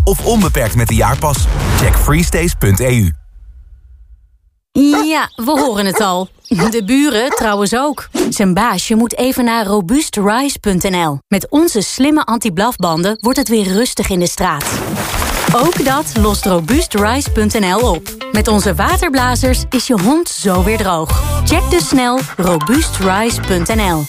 of onbeperkt met de jaarpas. Check freestays.eu. Ja, we horen het al. De buren trouwens ook. Zijn baasje moet even naar robuustrise.nl. Met onze slimme anti-blafbanden wordt het weer rustig in de straat. Ook dat lost robuustrise.nl op. Met onze waterblazers is je hond zo weer droog. Check dus snel robuustrise.nl.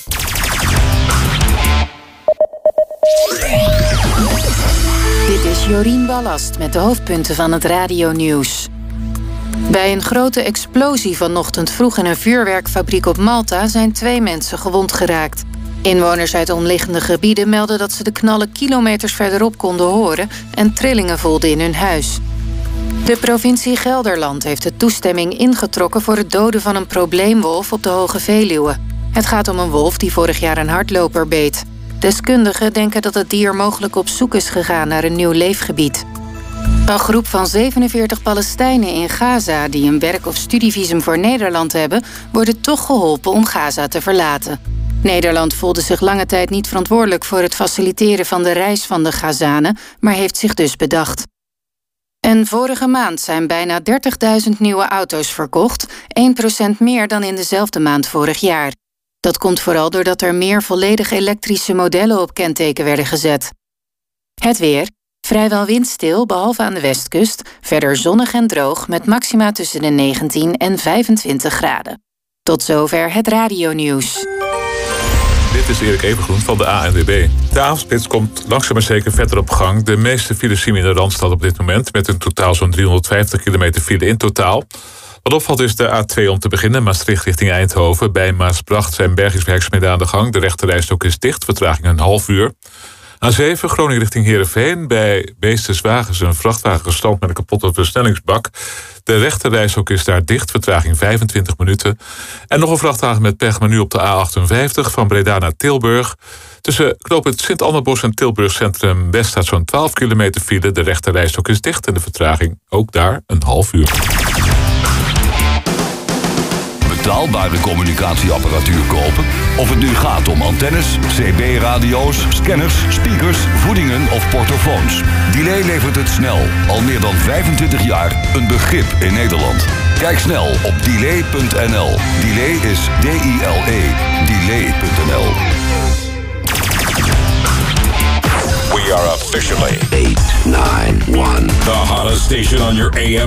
Dit is Jorien Ballast met de hoofdpunten van het radionieuws. Bij een grote explosie vanochtend vroeg in een vuurwerkfabriek op Malta zijn 2 mensen gewond geraakt. Inwoners uit omliggende gebieden melden dat ze de knallen kilometers verderop konden horen en trillingen voelden in hun huis. De provincie Gelderland heeft de toestemming ingetrokken voor het doden van een probleemwolf op de Hoge Veluwe. Het gaat om een wolf die vorig jaar een hardloper beet. Deskundigen denken dat het dier mogelijk op zoek is gegaan naar een nieuw leefgebied. Een groep van 47 Palestijnen in Gaza die een werk- of studievisum voor Nederland hebben, worden toch geholpen om Gaza te verlaten. Nederland voelde zich lange tijd niet verantwoordelijk voor het faciliteren van de reis van de Gazanen, maar heeft zich dus bedacht. En vorige maand zijn bijna 30.000 nieuwe auto's verkocht, 1% meer dan in dezelfde maand vorig jaar. Dat komt vooral doordat er meer volledig elektrische modellen op kenteken werden gezet. Het weer. Vrijwel windstil, behalve aan de westkust. Verder zonnig en droog met maxima tussen de 19 en 25 graden. Tot zover het radionieuws. Dit is Erik Evengroen van de ANWB. De avondspits komt langzaam maar zeker verder op gang. De meeste files zien we in de Randstad op dit moment, met een totaal zo'n 350 kilometer file in totaal. Wat opvalt is de A2 om te beginnen, Maastricht richting Eindhoven. Bij Maasbracht zijn bergingswerkzaamheden aan de gang. De rechterrijstrook is dicht, vertraging een half uur. A7 Groningen richting Heerenveen. Bij Beesterswagen is een vrachtwagen gestrand met een kapotte versnellingsbak. De rechterrijstrook is daar dicht, vertraging 25 minuten. En nog een vrachtwagen met pech, maar nu op de A58 van Breda naar Tilburg. Tussen knooppunt Sint-Annabos en Tilburg Centrum West staat zo'n 12 kilometer file. De rechterrijstrook is dicht en de vertraging ook daar een half uur. Betaalbare communicatieapparatuur kopen? Of het nu gaat om antennes, CB-radio's, scanners, speakers, voedingen of portofoons. Delay levert het snel. Al meer dan 25 jaar een begrip in Nederland. Kijk snel op delay.nl. Delay is D-I-L-E. Delay.nl. We are officially 891. the hottest station on your AM